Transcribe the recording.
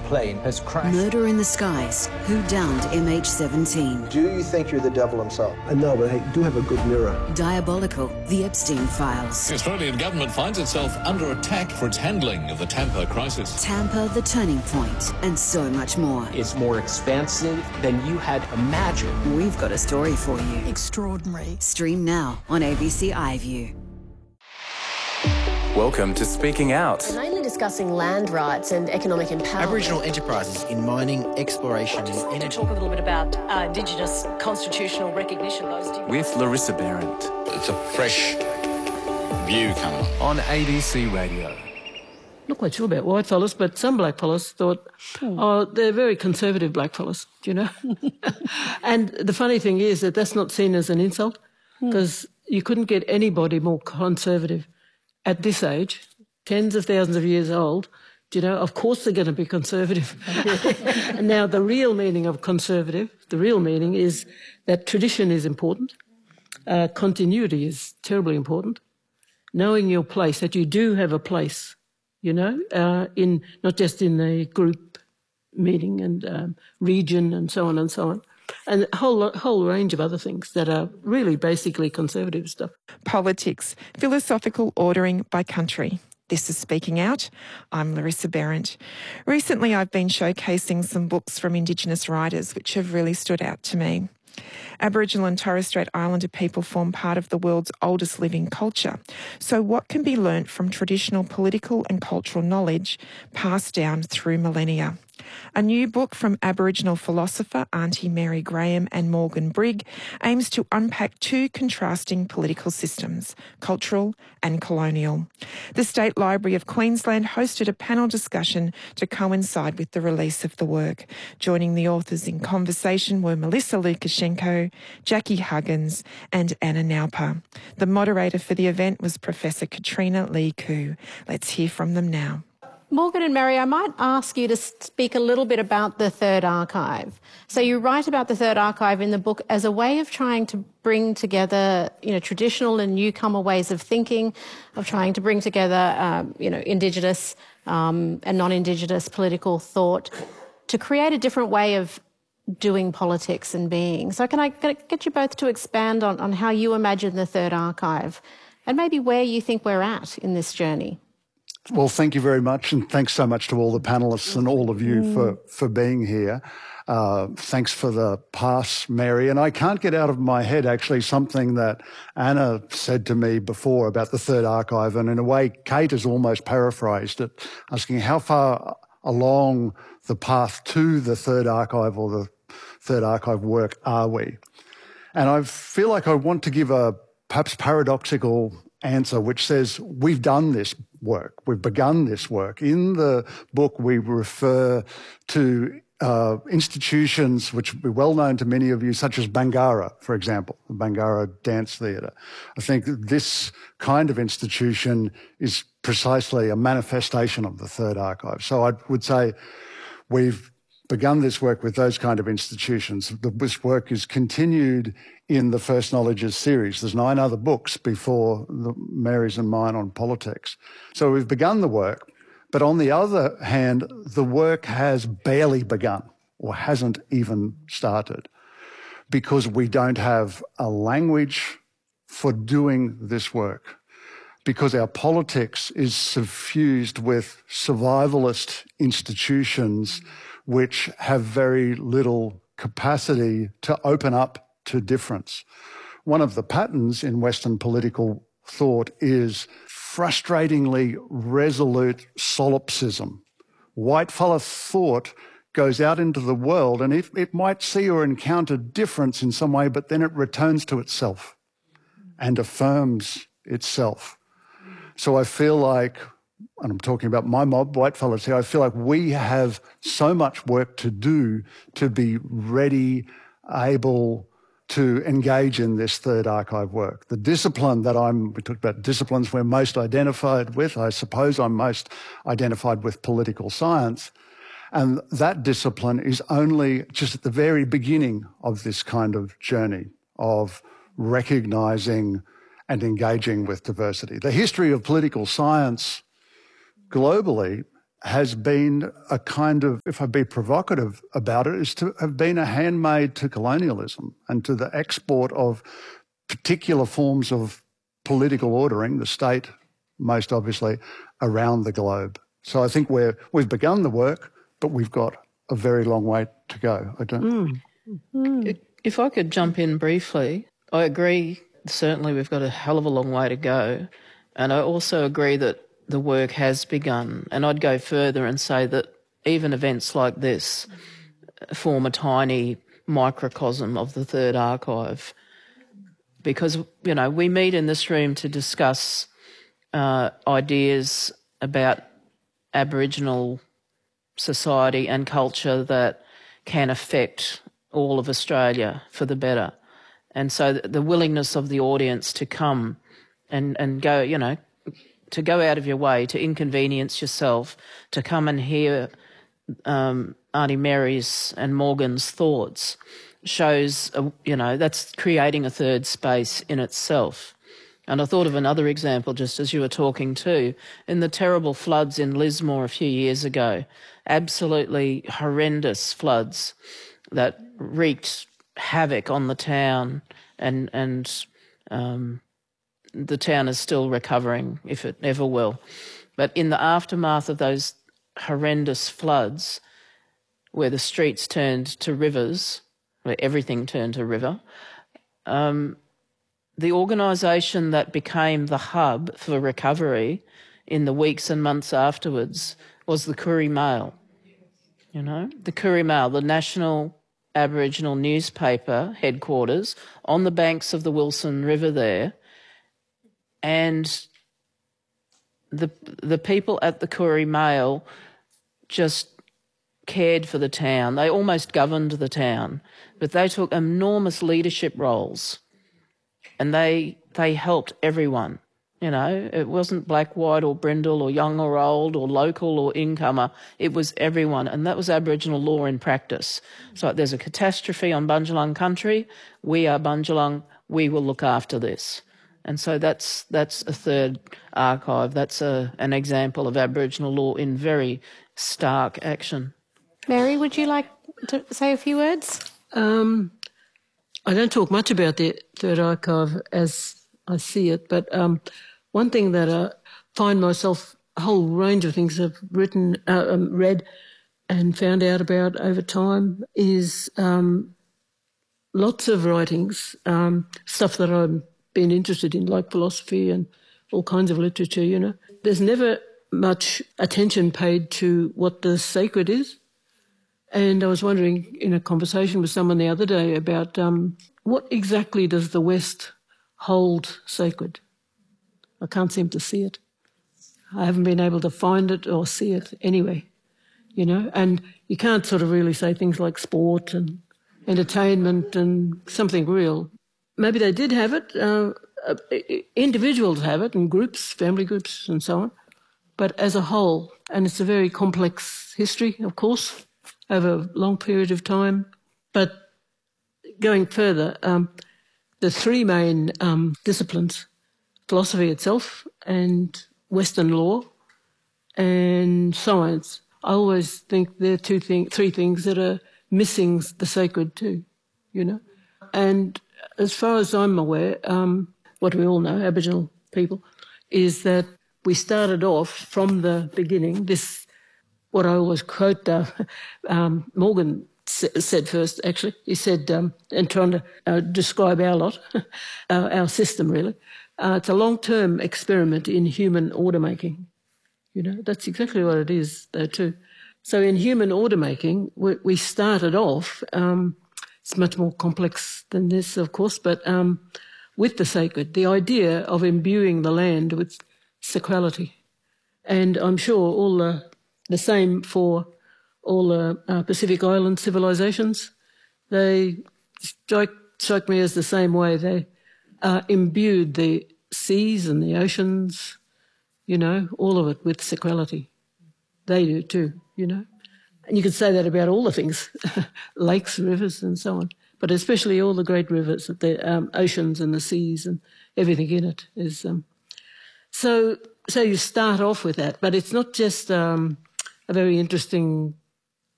plane has crashed. Murder in the skies. Who downed MH17? Do you think you're the devil himself? No, but I do have a good mirror. Diabolical. The Epstein Files. The Australian government finds itself under attack for its handling of the Tampa crisis. Tampa, the turning point, and so much more. It's more expansive than you had imagined. We've got a story for you. Extraordinary. Stream now on ABC iView. Welcome to Speaking Out. We're mainly discussing land rights and economic empowerment. Aboriginal enterprises in mining, exploration and energy. To talk a little bit about Indigenous constitutional recognition. With Larissa Behrendt. It's a fresh view coming on ABC Radio. Not quite sure about white fellas, but some black fellas thought, oh, they're very conservative black fellas, you know. And the funny thing is that that's not seen as an insult, because you couldn't get anybody more conservative at this age, tens of thousands of years old. You know, of course they're going to be conservative. And now the real meaning of conservative, the real meaning is that tradition is important, continuity is terribly important, knowing your place, that you do have a place, you know, in not just in the group meeting and region and so on and so on, and a whole range of other things that are really basically conservative stuff. Politics, philosophical ordering by country. This is Speaking Out. I'm Larissa Behrendt. Recently I've been showcasing some books from Indigenous writers which have really stood out to me. Aboriginal and Torres Strait Islander people form part of the world's oldest living culture. So what can be learnt from traditional political and cultural knowledge passed down through millennia? A new book from Aboriginal philosopher Auntie Mary Graham and Morgan Brigg aims to unpack two contrasting political systems, cultural and colonial. The State Library of Queensland hosted a panel discussion to coincide with the release of the work. Joining the authors in conversation were Melissa Lukashenko, Jackie Huggins and Anna Naupa. The moderator for the event was Professor Katrina Lee Koo. Let's hear from them now. Morgan and Mary, I might ask you to speak a little bit about the Third Archive. So you write about the Third Archive in the book as a way of trying to bring together, you know, traditional and newcomer ways of thinking, of trying to bring together, Indigenous and non-Indigenous political thought to create a different way of doing politics and being. So can I get you both to expand on how you imagine the Third Archive and maybe where you think we're at in this journey? Well, thank you very much, and thanks so much to all the panellists and all of you for being here. Thanks for the pass, Mary. And I can't get out of my head, actually, something that Anna said to me before about the Third Archive, and in a way, Kate has almost paraphrased it, asking how far along the path to the Third Archive or the Third Archive work are we? And I feel like I want to give a perhaps paradoxical answer, which says we've done this work, we've begun this work. In the book, we refer to institutions which will be well known to many of you, such as Bangarra, for example, the Bangarra Dance Theatre. I think this kind of institution is precisely a manifestation of the Third Archive. So I would say we've begun this work with those kind of institutions. This work is continued in the First Knowledges series. There's 9 other books before Mary's and mine on politics. So we've begun the work, but on the other hand, the work has barely begun or hasn't even started because we don't have a language for doing this work, because our politics is suffused with survivalist institutions which have very little capacity to open up to difference. One of the patterns in Western political thought is frustratingly resolute solipsism. Whitefella thought goes out into the world and it might see or encounter difference in some way, but then it returns to itself and affirms itself. So I feel like, and I'm talking about my mob, whitefellas here, I feel like we have so much work to do to be ready, able to engage in this Third Archive work. The discipline that we talked about disciplines we're most identified with. I suppose I'm most identified with political science. And that discipline is only just at the very beginning of this kind of journey of recognising and engaging with diversity. The history of political science globally has been a kind of, if I be provocative about it, is to have been a handmaid to colonialism and to the export of particular forms of political ordering, the state most obviously, around the globe. So I think we've begun the work, but we've got a very long way to go. I don't. If I could jump in briefly, I agree. Certainly, we've got a hell of a long way to go, and I also agree that the work has begun. And I'd go further and say that even events like this form a tiny microcosm of the Third Archive, because we meet in this room to discuss ideas about Aboriginal society and culture that can affect all of Australia for the better. And so the willingness of the audience to come and go, to go out of your way, to inconvenience yourself, to come and hear Auntie Mary's and Morgan's thoughts shows, that's creating a third space in itself. And I thought of another example just as you were talking too. In the terrible floods in Lismore a few years ago, absolutely horrendous floods that wreaked havoc on the town, and the town is still recovering, if it ever will. But in the aftermath of those horrendous floods, where the streets turned to rivers, where everything turned to river, the organisation that became the hub for recovery in the weeks and months afterwards was the Koori Mail. The Koori Mail, the national Aboriginal newspaper headquarters on the banks of the Wilson River there, and the people at the Koori Mail just cared for the town. They almost governed the town, but they took enormous leadership roles, and they helped everyone. It wasn't black, white or brindle or young or old or local or incomer. It was everyone, and that was Aboriginal law in practice. So there's a catastrophe on Bundjalung country. We are Bundjalung. We will look after this. And so that's a third archive. That's an example of Aboriginal law in very stark action. Mary, would you like to say a few words? I don't talk much about the Third Archive as I see it, but one thing that I find myself, a whole range of things I've read and found out about over time is lots of writings, stuff that I've been interested in, like philosophy and all kinds of literature, There's never much attention paid to what the sacred is. And I was wondering in a conversation with someone the other day about what exactly does the West hold sacred? I can't seem to see it. I haven't been able to find it or see it anyway, and you can't sort of really say things like sport and entertainment and something real. Maybe they did have it, individuals have it, and groups, family groups and so on, but as a whole, and it's a very complex history, of course, over a long period of time. But going further, the three main disciplines, philosophy itself and Western law and science, I always think they're three things that are missing the sacred too, And as far as I'm aware, what we all know, Aboriginal people, is that we started off from the beginning, what I always quote, Morgan said first, actually. He said, and trying to describe our lot, our system really, it's a long-term experiment in human order making. That's exactly what it is, though, too. So in human order making, we started off, it's much more complex than this, of course, but with the sacred, the idea of imbuing the land with sacrality. And I'm sure all the same for all the Pacific Island civilizations. They strike me as the same way. They imbued the seas and the oceans, all of it with sacrality. They do too, And you could say that about all the things, lakes, rivers and so on, but especially all the great rivers, the oceans and the seas and everything in it is... So you start off with that, but it's not just a very interesting